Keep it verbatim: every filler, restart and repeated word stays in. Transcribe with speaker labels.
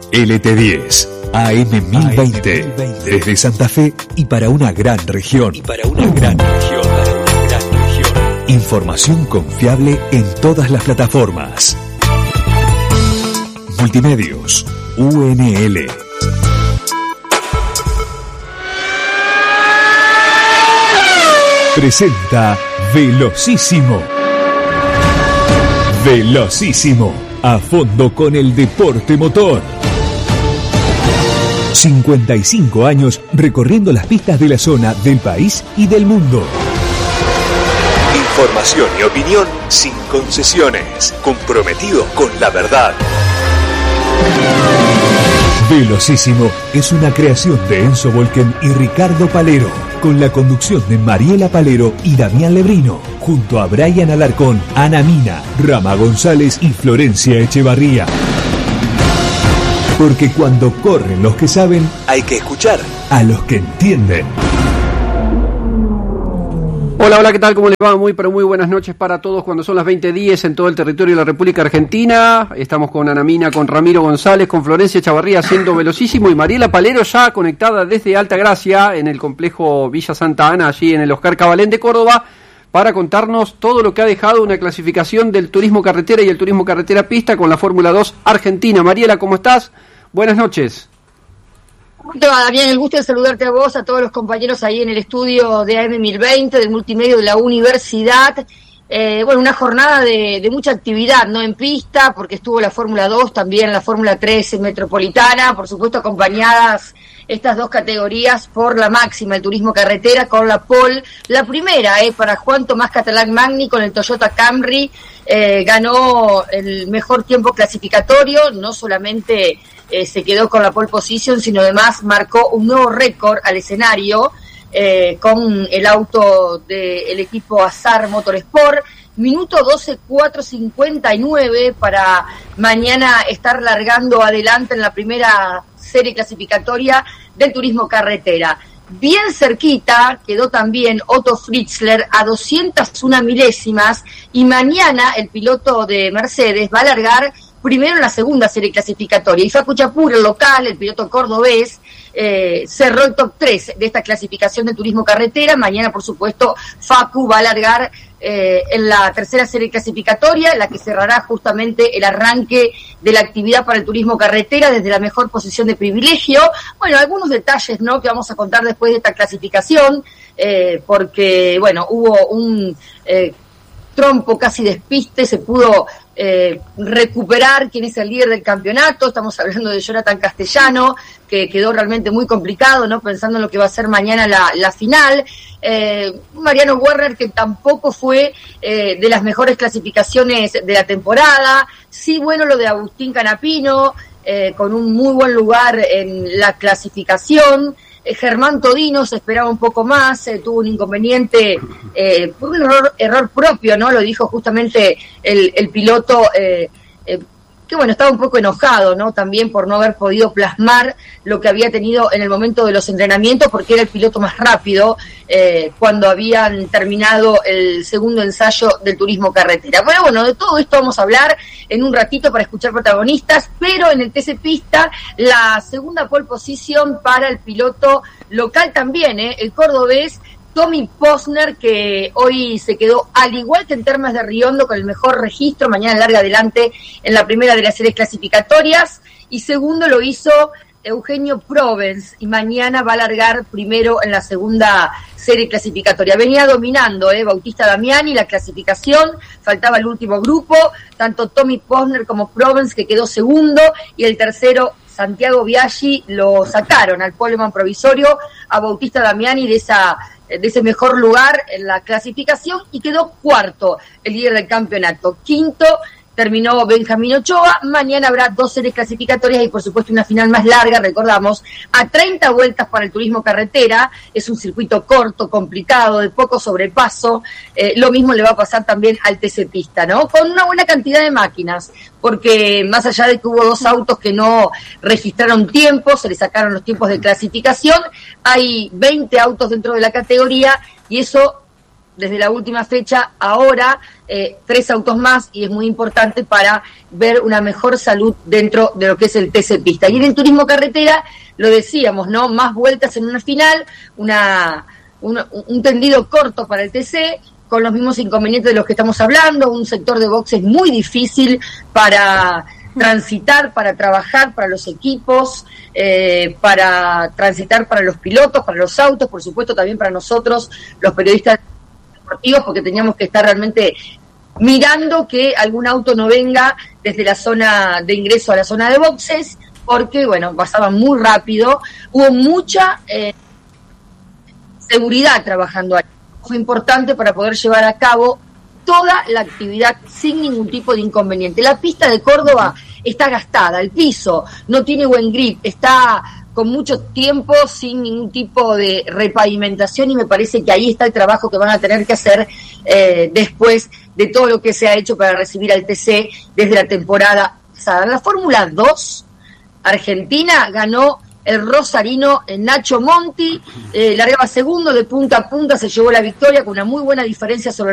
Speaker 1: L T diez, A M mil veinte, desde Santa Fe y para una gran región. Y para una gran región, para una gran región. Información confiable en todas las plataformas. Multimedios, U N L. Presenta Velocísimo. Velocísimo, a fondo con el deporte motor. cincuenta y cinco años recorriendo las pistas de la zona, del país y del mundo. Información y opinión sin concesiones, comprometido con la verdad. Velocísimo es una creación de Enzo Volken y Ricardo Palero, con la conducción de Mariela Palero y Damián Lebrino, junto a Brian Alarcón, Ana Mina, Rama González y Florencia Echevarría. Porque cuando corren los que saben, hay que escuchar a los que entienden.
Speaker 2: Hola, hola, ¿qué tal? ¿Cómo les va? Muy, pero muy buenas noches para todos cuando son las veinte diez en todo el territorio de la República Argentina. Estamos con Ana Mina, con Ramiro González, con Florencia Echevarría haciendo Velocísimo y Mariela Palero ya conectada desde Altagracia en el complejo Villa Santa Ana, allí en el Oscar Cabalén de Córdoba, para contarnos todo lo que ha dejado una clasificación del turismo carretera y el turismo carretera pista con la Fórmula dos Argentina. Mariela, ¿cómo estás? Buenas noches.
Speaker 3: ¿Cómo te va, Damián? El gusto de saludarte a vos, a todos los compañeros ahí en el estudio de A M mil veinte, del multimedio de la universidad. Eh, bueno, una jornada de, de mucha actividad, ¿no? En pista, porque estuvo la Fórmula dos, también la Fórmula tres metropolitana, por supuesto acompañadas estas dos categorías por la máxima, el turismo carretera, con la pole. La primera, eh, para Juan Tomás Catalán Magni con el Toyota Camry, eh, ganó el mejor tiempo clasificatorio, no solamente Eh, se quedó con la pole position, sino además marcó un nuevo récord al escenario eh, con el auto del equipo Azar Motorsport. Minuto doce cuatro cincuenta y nueve para mañana estar largando adelante en la primera serie clasificatoria del turismo carretera. Bien cerquita quedó también Otto Fritzler a doscientas una milésimas, y mañana el piloto de Mercedes va a largar primero en la segunda serie clasificatoria. Y Facu Chapur, el local, el piloto cordobés, eh, cerró el top tres de esta clasificación de turismo carretera. Mañana, por supuesto, Facu va a largar eh, en la tercera serie clasificatoria, la que cerrará justamente el arranque de la actividad para el turismo carretera desde la mejor posición de privilegio. Bueno, algunos detalles, ¿no?, que vamos a contar después de esta clasificación, eh, porque, bueno, hubo un eh, trompo, casi despiste, se pudo Eh, recuperar quién es el líder del campeonato. Estamos hablando de Jonathan Castellano, que quedó realmente muy complicado, ¿no?, pensando en lo que va a ser mañana la, la final. Eh, Mariano Werner, que tampoco fue eh, de las mejores clasificaciones de la temporada. Sí, bueno, lo de Agustín Canapino, eh, con un muy buen lugar en la clasificación. Eh, Germán Todino se esperaba un poco más, eh, tuvo un inconveniente, eh, por un error, error propio, ¿no? Lo dijo justamente el, el piloto, eh, eh, que bueno, estaba un poco enojado, ¿no?, también por no haber podido plasmar lo que había tenido en el momento de los entrenamientos, porque era el piloto más rápido eh, cuando habían terminado el segundo ensayo del turismo carretera. Bueno, bueno, de todo esto vamos a hablar en un ratito para escuchar protagonistas, pero en el T C Pista, la segunda pole position para el piloto local también, ¿eh?, el cordobés Tommy Posner, que hoy se quedó, al igual que en Termas de Riondo, con el mejor registro. Mañana larga adelante en la primera de las series clasificatorias, y segundo lo hizo Eugenio Provence, y mañana va a largar primero en la segunda serie clasificatoria. Venía dominando eh, Bautista Damiani la clasificación, faltaba el último grupo, tanto Tommy Posner como Provence, que quedó segundo, y el tercero, Santiago Biaggi, lo sacaron al poleman provisorio a Bautista Damiani de esa de ese mejor lugar en la clasificación, y quedó cuarto el líder del campeonato. Quinto terminó Benjamín Ochoa. Mañana habrá dos series clasificatorias y por supuesto una final más larga, recordamos, a treinta vueltas para el turismo carretera. Es un circuito corto, complicado, de poco sobrepaso. Eh, lo mismo le va a pasar también al T C Pista, ¿no? Con una buena cantidad de máquinas, porque más allá de que hubo dos autos que no registraron tiempo, se les sacaron los tiempos de clasificación, hay veinte autos dentro de la categoría, y eso desde la última fecha, ahora eh, tres autos más, y es muy importante para ver una mejor salud dentro de lo que es el T C Pista. Y en el turismo carretera, lo decíamos, ¿no? Más vueltas en una final, una, una un tendido corto para el T C, con los mismos inconvenientes de los que estamos hablando, un sector de boxes muy difícil para transitar, para trabajar, para los equipos, eh, para transitar para los pilotos, para los autos, por supuesto también para nosotros, los periodistas deportivos, porque teníamos que estar realmente mirando que algún auto no venga desde la zona de ingreso a la zona de boxes, porque, bueno, pasaba muy rápido, hubo mucha eh, seguridad trabajando ahí. Fue importante para poder llevar a cabo toda la actividad sin ningún tipo de inconveniente. La pista de Córdoba está gastada, el piso no tiene buen grip, está con mucho tiempo sin ningún tipo de repavimentación, y me parece que ahí está el trabajo que van a tener que hacer eh, después de todo lo que se ha hecho para recibir al T C desde la temporada pasada. En la Fórmula dos, Argentina ganó el rosarino Nacho Monti, eh, largaba segundo de punta a punta, se llevó la victoria con una muy buena diferencia sobre